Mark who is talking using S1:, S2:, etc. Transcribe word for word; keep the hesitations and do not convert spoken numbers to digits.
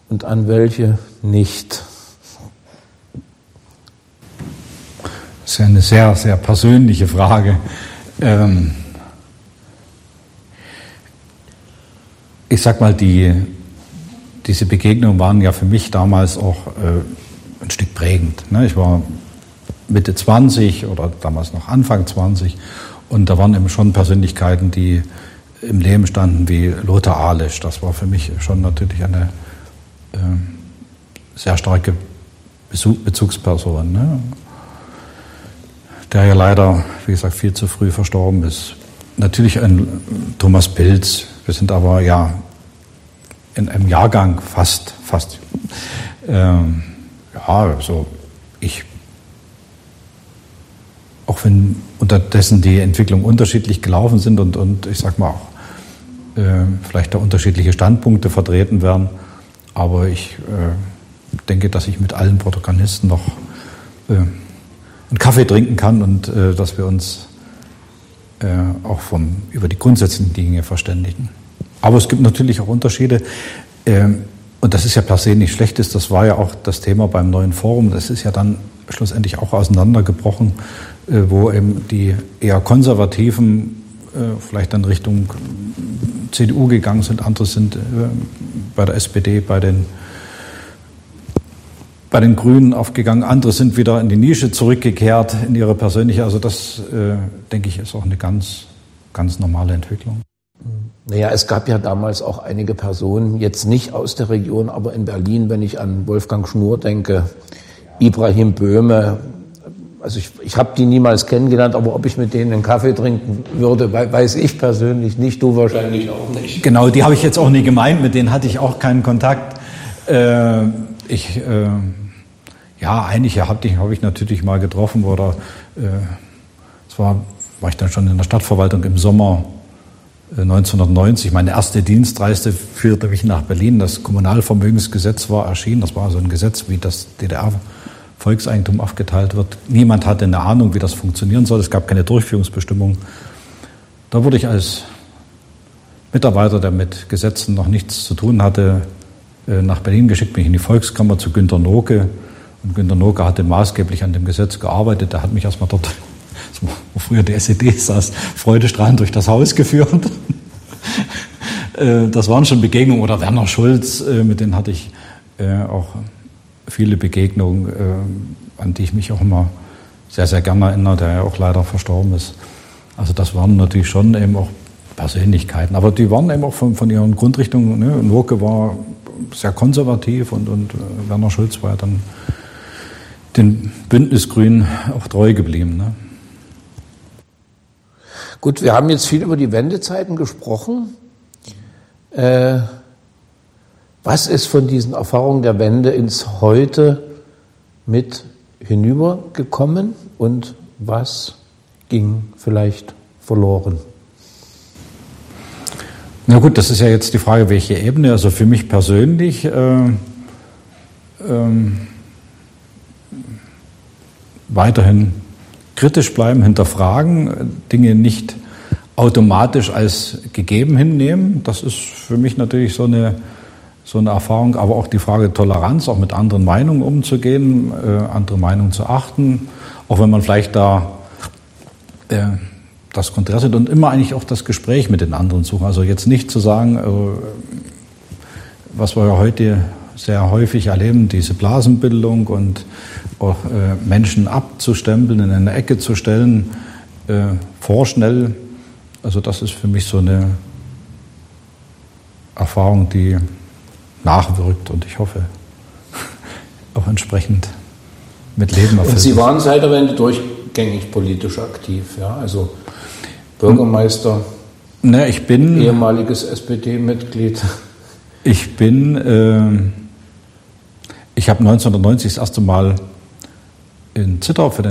S1: und an welche nicht?
S2: Das ist ja eine sehr, sehr persönliche Frage. Ähm ich sag mal, die, diese Begegnungen waren ja für mich damals auch äh, ein Stück prägend. Ne? Ich war Mitte zwanzig oder damals noch Anfang zwanzig und da waren eben schon Persönlichkeiten, die im Leben standen wie Lothar Ahlesch. Das war für mich schon natürlich eine äh, sehr starke Bezugsperson, ne? Der ja leider, wie gesagt, viel zu früh verstorben ist. Natürlich ein Thomas Pilz. Wir sind aber ja in einem Jahrgang fast, fast, ähm, ja, so ich, auch wenn unterdessen die Entwicklungen unterschiedlich gelaufen sind und, und ich sag mal auch äh, vielleicht da unterschiedliche Standpunkte vertreten werden, aber ich äh, denke, dass ich mit allen Protagonisten noch äh, einen Kaffee trinken kann und äh, dass wir uns äh, auch vom, über die grundsätzlichen Dinge verständigen. Aber es gibt natürlich auch Unterschiede äh, und das ist ja per se nicht schlecht ist. Das war ja auch das Thema beim neuen Forum. Das ist ja dann schlussendlich auch auseinandergebrochen, äh, wo eben die eher Konservativen äh, vielleicht dann Richtung C D U gegangen sind. Andere sind äh, bei der S P D, bei den bei den Grünen aufgegangen, andere sind wieder in die Nische zurückgekehrt, in ihre persönliche, also das, äh, denke ich, ist auch eine ganz, ganz normale Entwicklung.
S1: Naja, es gab ja damals auch einige Personen, jetzt nicht aus der Region, aber in Berlin, wenn ich an Wolfgang Schnur denke, Ibrahim Böhme, also ich, ich habe die niemals kennengelernt, aber ob ich mit denen einen Kaffee trinken würde, weiß ich persönlich nicht, du wahrscheinlich auch nicht.
S2: Genau, die habe ich jetzt auch nie gemeint, mit denen hatte ich auch keinen Kontakt. Äh, ich... Äh, Ja, einige habe ich, hab ich natürlich mal getroffen oder äh, es war, war ich dann schon in der Stadtverwaltung im Sommer äh, neunzehnhundertneunzig. Meine erste Dienstreise führte mich nach Berlin. Das Kommunalvermögensgesetz war erschienen. Das war so ein Gesetz, wie das D D R-Volkseigentum aufgeteilt wird. Niemand hatte eine Ahnung, wie das funktionieren soll. Es gab keine Durchführungsbestimmung. Da wurde ich als Mitarbeiter, der mit Gesetzen noch nichts zu tun hatte, äh, nach Berlin geschickt, bin ich in die Volkskammer zu Günter Noke. Und Günter Noke hatte maßgeblich an dem Gesetz gearbeitet. Der hat mich erstmal dort, wo früher die S E D saß, freudestrahlend durch das Haus geführt. Das waren schon Begegnungen. Oder Werner Schulz, mit denen hatte ich auch viele Begegnungen, an die ich mich auch immer sehr, sehr gerne erinnere, der ja auch leider verstorben ist. Also das waren natürlich schon eben auch Persönlichkeiten. Aber die waren eben auch von, von ihren Grundrichtungen. Ne? Noke war sehr konservativ und, und Werner Schulz war ja dann den Bündnisgrünen auch treu geblieben. Ne?
S1: Gut, wir haben jetzt viel über die Wendezeiten gesprochen. Äh, was ist von diesen Erfahrungen der Wende ins Heute mit hinübergekommen und was ging vielleicht verloren?
S2: Na gut, das ist ja jetzt die Frage, welche Ebene. Also für mich persönlich äh, ähm, weiterhin kritisch bleiben, hinterfragen, Dinge nicht automatisch als gegeben hinnehmen. Das ist für mich natürlich so eine, so eine Erfahrung, aber auch die Frage Toleranz, auch mit anderen Meinungen umzugehen, äh, andere Meinungen zu achten, auch wenn man vielleicht da äh, das Interesse und immer eigentlich auch das Gespräch mit den anderen suchen. Also jetzt nicht zu sagen, äh, was wir ja heute sehr häufig erleben, diese Blasenbildung und auch äh, Menschen abzustempeln, in eine Ecke zu stellen, äh, vorschnell. Also das ist für mich so eine Erfahrung, die nachwirkt und ich hoffe auch entsprechend mit Leben erfüllt.
S1: Und Sie waren seit der Wende durchgängig politisch aktiv, ja? Also Bürgermeister,
S2: ne, ich bin,
S1: ehemaliges S P D-Mitglied.
S2: Ich bin, äh, ich habe neunzehnhundertneunzig das erste Mal in Zittau für den